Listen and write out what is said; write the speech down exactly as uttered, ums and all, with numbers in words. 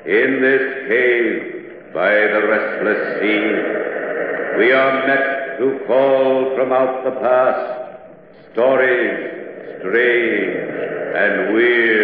In this cave by the restless sea, we are met to call from out the past stories strange and weird.